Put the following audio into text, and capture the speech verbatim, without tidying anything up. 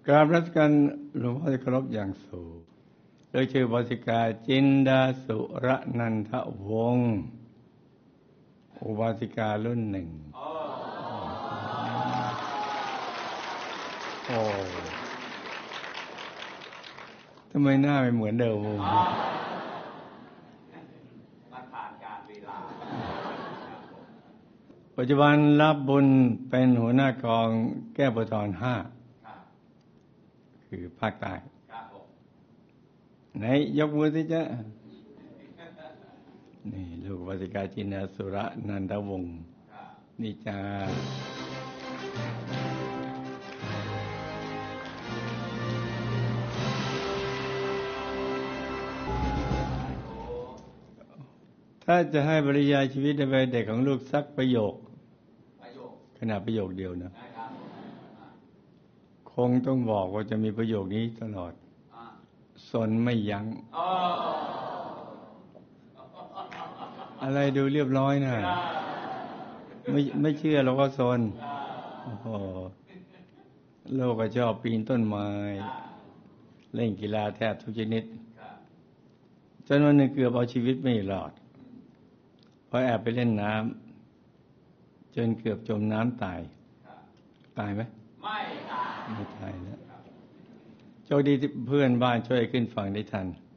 กราบรัชการหลวงพ่อที่เคารพอย่างสูงโดยชื่อบาสิกาจินดาสุรนันทวงศ์อุบาสิการุ่นหนึ่งโอ้ทำไมหน้าไม่เหมือนเดิมมันผ่านการเวลาปัจจุบันรับบุญเป็นหัวหน้ากองแก้วปทรห้าคือภาคใต้ไหนยกมือสิจ๊ะนี่ลูกวาสิกาจินดาสุรนันทวงศ์นี่จ้าถ้าจะให้บรรยายชีวิตในวัยเด็กของลูกสักประโยคขนาดประโยคเดียวนะคงต้องบอกว่าจะมีประโยคนี้ตลอดสนไม่ยั้งอะไรดูเรียบร้อยนะไม่ไม่เชื่อเราก็สนโอ้โหโลกก็ชอบปีนต้นไม้เล่นกีฬาแทบทุกชนิดจนวันหนึ่งเกือบเอาชีวิตไม่รอดเพราะแอบไปเล่นน้ำจนเกือบจมน้ำตายตายไหมไม่ตายไม่ตายแล้วโชคดีที่เพื่อนบ้านช่วยขึ้นฝั่งได้ทัน